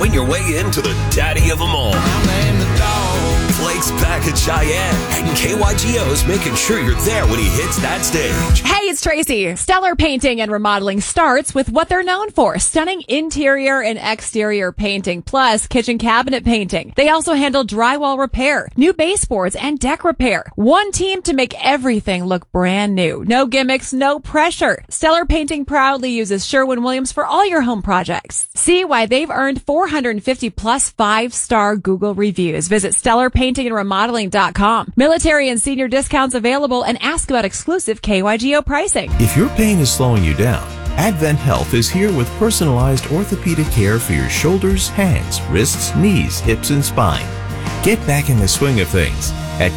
Win your way into the daddy of them all. Flake's back at Cheyenne, and KYGO's making sure you're there when he hits that stage. Hey, it's Tracy. Stellar Painting and Remodeling starts with what they're known for: stunning interior and exterior painting, plus kitchen cabinet painting. They also handle drywall repair, new baseboards, and deck repair. One team to make everything look brand new. No gimmicks, no pressure. Stellar Painting proudly uses Sherwin-Williams for all your home projects. See why they've earned 450 plus 5-star Google reviews. Visit StellarPaintingAndRemodeling.com. Military and senior discounts available, and ask about exclusive KYGO pricing. If your pain is slowing you down, Advent Health is here with personalized orthopedic care for your shoulders, hands, wrists, knees, hips, and spine. Get back in the swing of things at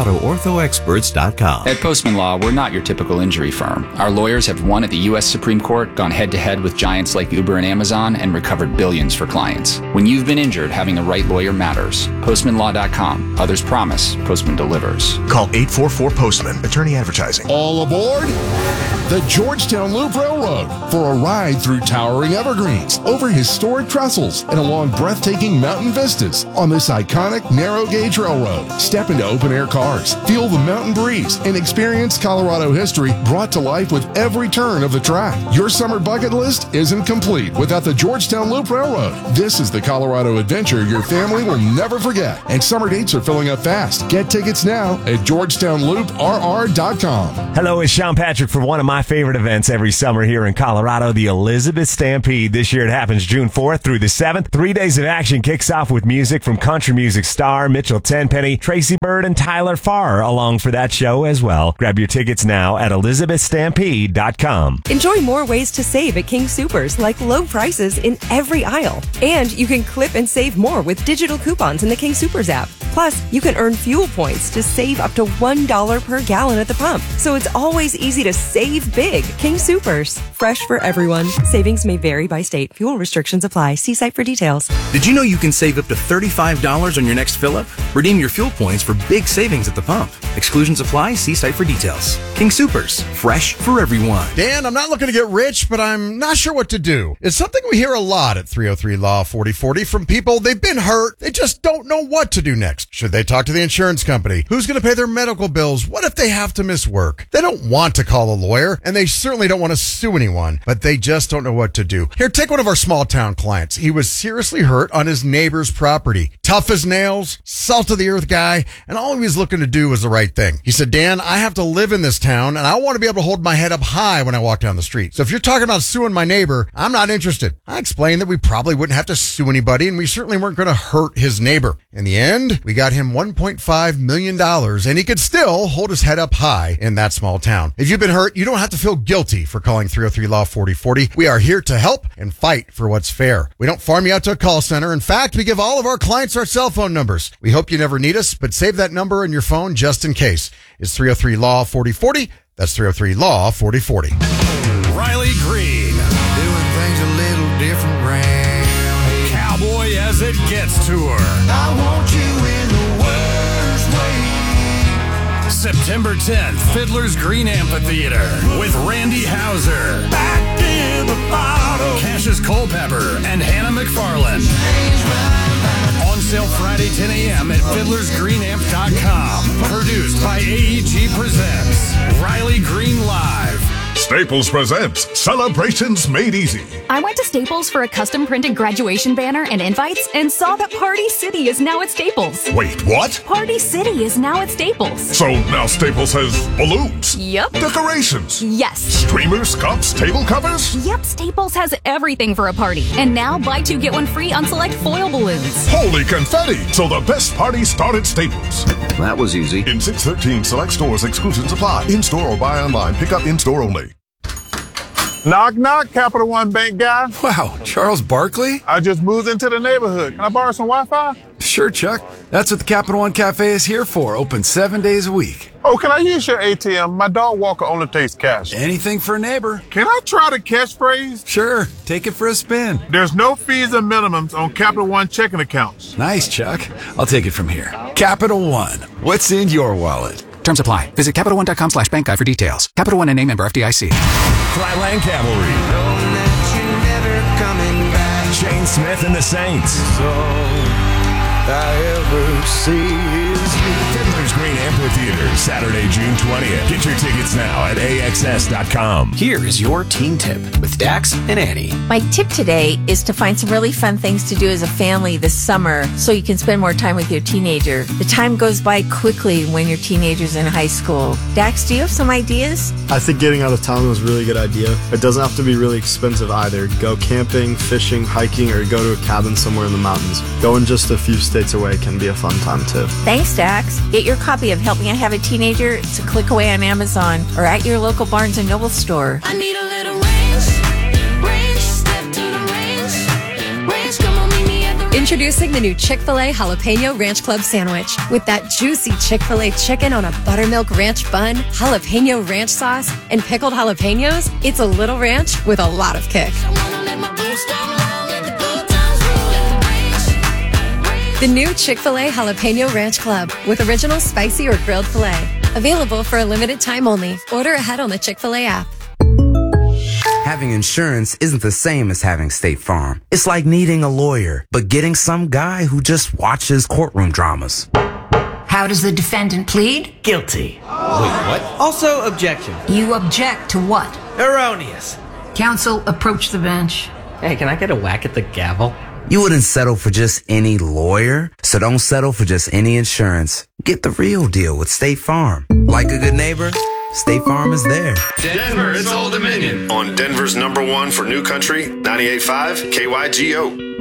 ColoradoOrthoExperts.com. At Postman Law, we're not your typical injury firm. Our lawyers have won at the U.S. Supreme Court, gone head-to-head with giants like Uber and Amazon, and recovered billions for clients. When you've been injured, having the right lawyer matters. PostmanLaw.com. Others promise. Postman delivers. Call 844-POSTMAN. Attorney advertising. All aboard the Georgetown Loop Railroad for a ride through towering evergreens, over historic trestles, and along breathtaking mountain vistas on this iconic narrow-gauge railroad. Step into open-air cars, feel the mountain breeze, and experience Colorado history brought to life with every turn of the track. Your summer bucket list isn't complete without the Georgetown Loop Railroad. This is the Colorado adventure your family will never forget, and summer dates are filling up fast. Get tickets now at GeorgetownLoopRR.com. Hello, it's Sean Patrick for one of my favorite events every summer here in Colorado, the Elizabeth Stampede. This year it happens June 4th through the 7th. 3 days of action kicks off with music from country music star Mitchell Tenpenny, Tracy Bird, and Tyler Farr along for that show as well. Grab your tickets now at ElizabethStampede.com. Enjoy more ways to save at King Soopers, like low prices in every aisle. And you can clip and save more with digital coupons in the King Soopers app. Plus, you can earn fuel points to save up to $1 per gallon at the pump. So it's always easy to save big. King Soopers. Fresh for everyone. Savings may vary by state. Fuel restrictions apply. See site for details. Did you know you can save up to $35 on your next fill-up? Redeem your fuel points for big savings at the pump. Exclusions apply. See site for details. King Soopers. Fresh for everyone. Dan, I'm not looking to get rich, but I'm not sure what to do. It's something we hear a lot at 303 Law 4040 from people. They've been hurt. They just don't know what to do next. Should they talk to the insurance company? Who's going to pay their medical bills? What if they have to miss work? They don't want to call a lawyer, and they certainly don't want to sue anyone, but they just don't know what to do. Here, take one of our small town clients. He was seriously hurt on his neighbor's property. Tough as nails, salt of the earth guy, and all he was looking to do was the right thing. He said, Dan, I have to live in this town, and I want to be able to hold my head up high when I walk down the street. So if you're talking about suing my neighbor, I'm not interested. I explained that we probably wouldn't have to sue anybody, and we certainly weren't going to hurt his neighbor. In the end, we got him $1.5 million, and he could still hold his head up high in that small town. If you've been hurt, you don't have to feel guilty for calling 303 Law 4040. We are here to help and fight for what's fair. We don't farm you out to a call center. In fact, we give all of our clients our cell phone numbers. We hope you never need us, but save that number in your phone just in case. It's 303 Law 4040. That's 303 Law 4040. Riley Green. Doing things a little different round. Cowboy as it gets tour. I want you in the worst way. September 10th, Fiddler's Green Amphitheater with Randy Houser, Back in the bottle. Cassius Culpepper, and Hannah McFarland. On sale Friday 10 a.m. at fiddlersgreenamp.com. Produced by AEG Presents. Riley Green Live. Staples presents Celebrations Made Easy. I went to Staples for a custom printed graduation banner and invites and saw that Party City is now at Staples. Wait, what? Party City is now at Staples. So now Staples has balloons? Yep. Decorations? Yes. Streamers, cups, table covers? Yep, Staples has everything for a party. And now buy two, get one free on select foil balloons. Holy confetti! So the best party started at Staples. That was easy. In 613 select stores, exclusions apply. In-store or buy online. Pick up in-store only. Knock, knock, Capital One Bank guy. Wow, Charles Barkley? I just moved into the neighborhood. Can I borrow some Wi-Fi? Sure, Chuck. That's what the Capital One Cafe is here for. Open 7 days a week. Oh, can I use your ATM? My dog walker only takes cash. Anything for a neighbor. Can I try the catchphrase? Sure. Take it for a spin. There's no fees and minimums on Capital One checking accounts. Nice, Chuck. I'll take it from here. Capital One. What's in your wallet? Terms apply. Visit CapitalOne.com/bank guide for details. Capital One and a member FDIC. Flatland Cavalry. Shane Smith and the Saints. I ever see is Fiddler's Green Amphitheater, Saturday, June 20th. Get your tickets now at AXS.com. Here is your teen tip with Dax and Annie. My tip today is to find some really fun things to do as a family this summer so you can spend more time with your teenager. The time goes by quickly when your teenager's in high school. Dax, do you have some ideas? I think getting out of town was a really good idea. It doesn't have to be really expensive either. Go camping, fishing, hiking, or go to a cabin somewhere in the mountains. Going just a few states away can be a fun time too. Thanks, Dax. Get your copy of Help Me I Have a Teenager. It's a click away on Amazon or at your local Barnes & Noble store. I need a little range, step to the range, come on, meet me at the range. Introducing the new Chick-fil-A Jalapeno Ranch Club Sandwich. With that juicy Chick-fil-A chicken on a buttermilk ranch bun, jalapeno ranch sauce, and pickled jalapenos, it's a little ranch with a lot of kick. The new Chick-fil-A Jalapeno Ranch Club with original spicy or grilled filet. Available for a limited time only. Order ahead on the Chick-fil-A app. Having insurance isn't the same as having State Farm. It's like needing a lawyer, but getting some guy who just watches courtroom dramas. How does the defendant plead? Guilty. Wait, what? Also, objection. You object to what? Erroneous. Counsel, approach the bench. Hey, can I get a whack at the gavel? You wouldn't settle for just any lawyer, so don't settle for just any insurance. Get the real deal with State Farm. Like a good neighbor, State Farm is there. Denver, it's Old Dominion. On Denver's #1 for new country, 98.5 KYGO.